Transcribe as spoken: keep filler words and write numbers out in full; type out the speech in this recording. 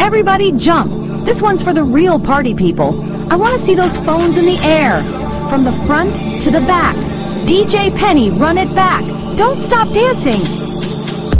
Everybody jump. This one's for the real party people. I want to see those phones in the air. From the front to the back. D J Penny, run it back. Don't stop dancing.